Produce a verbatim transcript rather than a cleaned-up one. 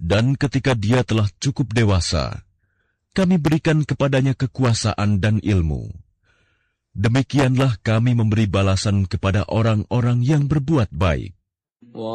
Dan ketika dia telah cukup dewasa, kami berikan kepadanya kekuasaan dan ilmu. Demikianlah kami memberi balasan kepada orang-orang yang berbuat baik.